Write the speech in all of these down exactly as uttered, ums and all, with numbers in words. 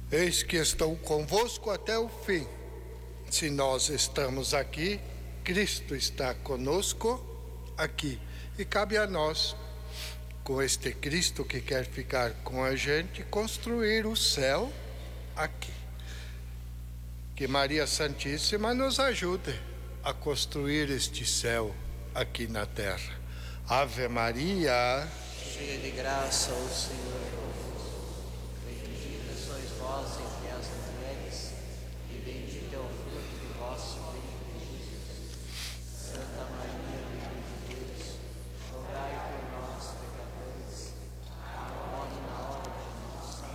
Eis que estou convosco até o fim. Se nós estamos aqui, Cristo está conosco aqui. E cabe a nós, com este Cristo que quer ficar com a gente, construir o céu aqui. Que Maria Santíssima nos ajude a construir este céu aqui na terra. Ave Maria, cheia de graça, o Senhor é convosco. Bendita sois vós entre as mulheres, e bendito é o fruto do vosso ventre, Jesus. Santa Maria, Mãe de Deus, rogai por nós, pecadores, agora e na hora de nossa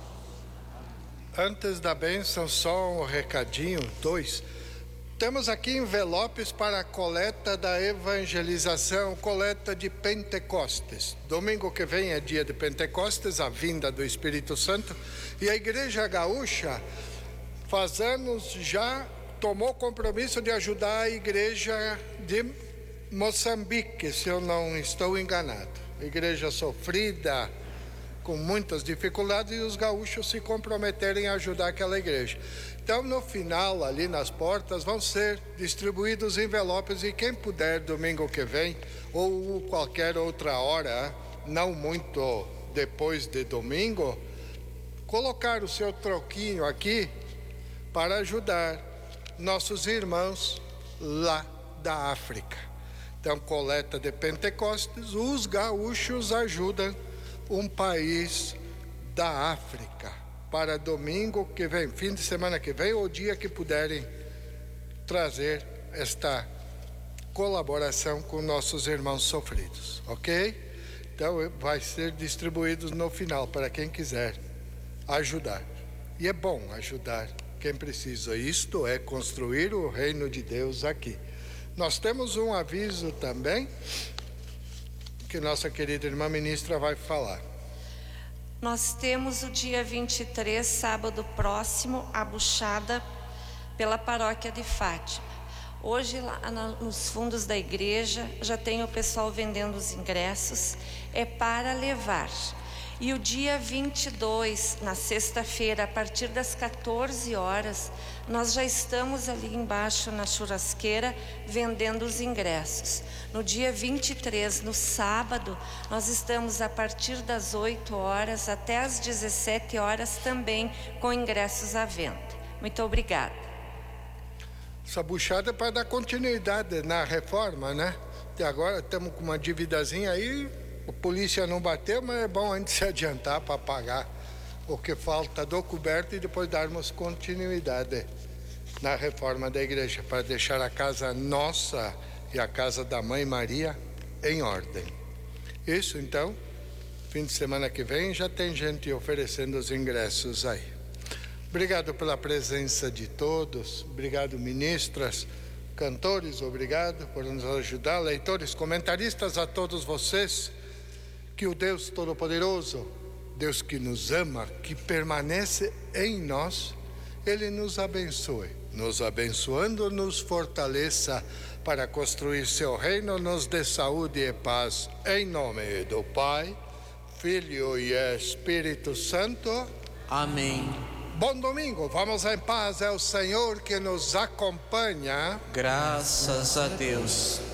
morte. Antes da bênção, só um recadinho, dois. Temos aqui envelopes para a coleta da evangelização, coleta de Pentecostes. Domingo que vem é dia de Pentecostes, a vinda do Espírito Santo. E a Igreja Gaúcha, faz anos já, tomou compromisso de ajudar a Igreja de Moçambique, se eu não estou enganado. Igreja sofrida, com muitas dificuldades, e os gaúchos se comprometerem a ajudar aquela igreja. Então, no final, ali nas portas, vão ser distribuídos envelopes, e quem puder, domingo que vem, ou qualquer outra hora, não muito depois de domingo, colocar o seu troquinho aqui para ajudar nossos irmãos lá da África. Então, coleta de Pentecostes, os gaúchos ajudam um país da África, para domingo que vem, fim de semana que vem, ou dia que puderem trazer esta colaboração com nossos irmãos sofridos, ok? Então vai ser distribuído no final para quem quiser ajudar. E é bom ajudar quem precisa. Isto é construir o reino de Deus aqui. Nós temos um aviso também que nossa querida irmã ministra vai falar. Nós temos o dia vinte e três, sábado próximo, a buchada pela paróquia de Fátima. Hoje, lá nos fundos da igreja, já tem o pessoal vendendo os ingressos, é para levar. E o dia vinte e dois, na sexta-feira, a partir das quatorze horas, nós já estamos ali embaixo na churrasqueira vendendo os ingressos. No dia vinte e três, no sábado, nós estamos a partir das oito horas até as dezessete horas também com ingressos à venda. Muito obrigada. Essa buchada é para dar continuidade na reforma, né? Até agora estamos com uma dívidazinha aí. A polícia não bateu, mas é bom a gente se adiantar para pagar o que falta do coberto e depois darmos continuidade na reforma da igreja, para deixar a casa nossa e a casa da Mãe Maria em ordem. Isso, então, fim de semana que vem já tem gente oferecendo os ingressos aí. Obrigado pela presença de todos, obrigado ministras, cantores, obrigado por nos ajudar, leitores, comentaristas, a todos vocês. Que o Deus Todo-Poderoso, Deus que nos ama, que permanece em nós, Ele nos abençoe. Nos abençoando, nos fortaleça para construir seu reino, nos dê saúde e paz. Em nome do Pai, Filho e Espírito Santo. Amém. Bom domingo, vamos em paz, é o Senhor que nos acompanha. Graças a Deus.